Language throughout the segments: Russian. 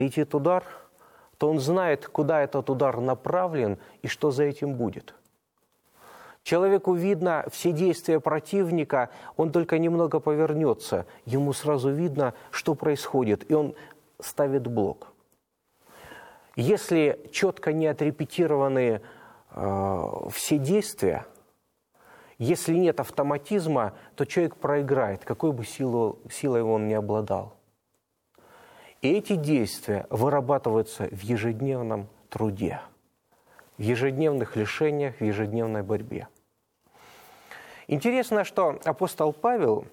летит удар, то он знает, куда этот удар направлен и что за этим будет. Человеку видно все действия противника, он только немного повернется, ему сразу видно, что происходит, и он ставит блок. Если четко не отрепетированы все действия, если нет автоматизма, то человек проиграет, какой бы силой он ни обладал. И эти действия вырабатываются в ежедневном труде, в ежедневных лишениях, в ежедневной борьбе. Интересно, что апостол Павел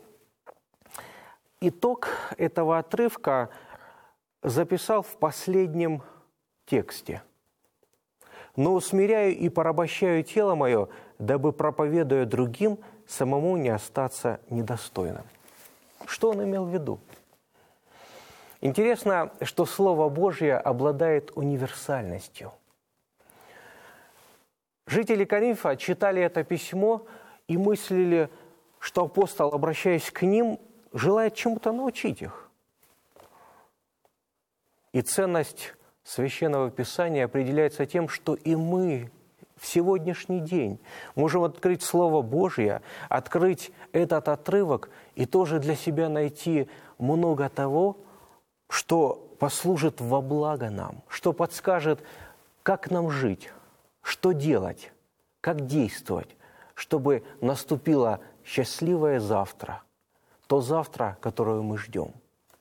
итог этого отрывка записал в последнем тексте. «Но усмиряю и порабощаю тело мое, дабы, проповедуя другим, самому не остаться недостойным». Что он имел в виду? Интересно, что Слово Божье обладает универсальностью. Жители Коринфа читали это письмо и мыслили, что апостол, обращаясь к ним, желает чему-то научить их. И ценность Священного Писания определяется тем, что и мы в сегодняшний день можем открыть Слово Божье, открыть этот отрывок и тоже для себя найти много того, что послужит во благо нам, что подскажет, как нам жить, что делать, как действовать, чтобы наступило счастливое завтра, то завтра, которое мы ждем.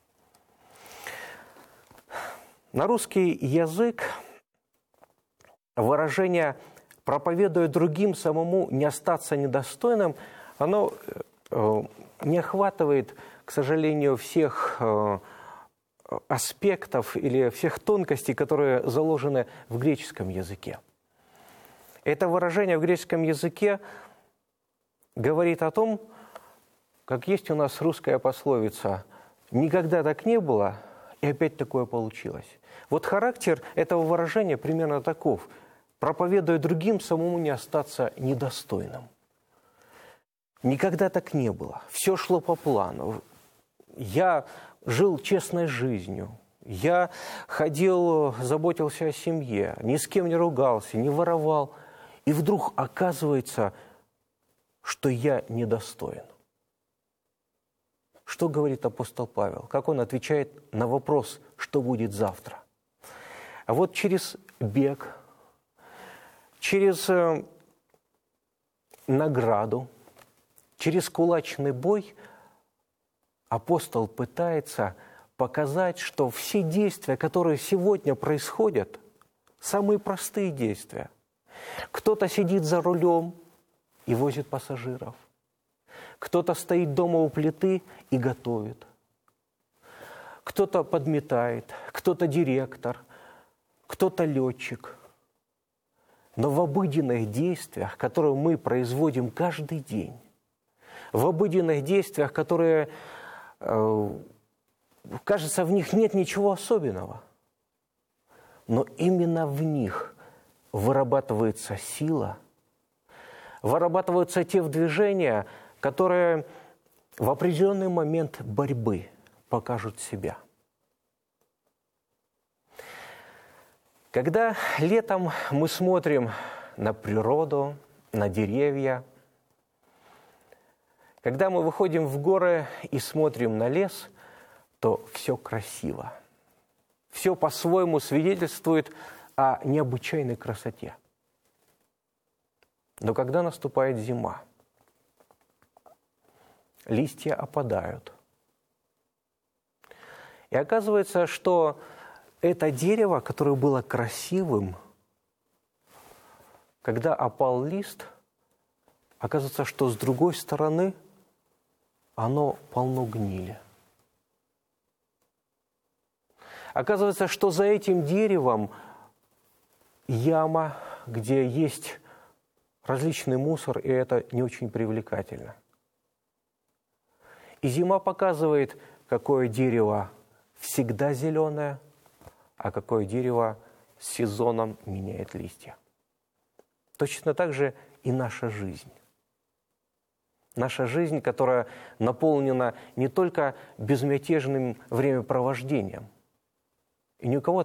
На русский язык выражение «проповедуя другим, самому не остаться недостойным», оно не охватывает, к сожалению, всех аспектов или всех тонкостей, которые заложены в греческом языке. Это выражение в греческом языке говорит о том, как есть у нас русская пословица «никогда так не было, и опять такое получилось». Вот характер этого выражения примерно таков: проповедуя другим, самому не остаться недостойным. Никогда так не было. Все шло по плану. Я жил честной жизнью. Я ходил, заботился о семье, ни с кем не ругался, не воровал. И вдруг оказывается, что я недостоин. Что говорит апостол Павел? Как он отвечает на вопрос, что будет завтра? А вот через бег, через награду, через кулачный бой апостол пытается показать, что все действия, которые сегодня происходят, самые простые действия. Кто-то сидит за рулем и возит пассажиров. Кто-то стоит дома у плиты и готовит. Кто-то подметает, кто-то директор, кто-то летчик. Но в обыденных действиях, которые мы производим каждый день, в обыденных действиях, которые, кажется, в них нет ничего особенного, но именно в них вырабатывается сила, вырабатываются те движения, которые в определенный момент борьбы покажут себя. Когда летом мы смотрим на природу, на деревья, когда мы выходим в горы и смотрим на лес, то все красиво. Все по-своему свидетельствует о необычайной красоте. Но когда наступает зима, листья опадают. И оказывается, что это дерево, которое было красивым, когда опал лист, оказывается, что с другой стороны оно полно гнили. Оказывается, что за этим деревом яма, где есть различный мусор, и это не очень привлекательно. И зима показывает, какое дерево всегда зеленое, а какое дерево с сезоном меняет листья. Точно так же и наша жизнь. Наша жизнь, которая наполнена не только безмятежным времяпровождением, И ни у кого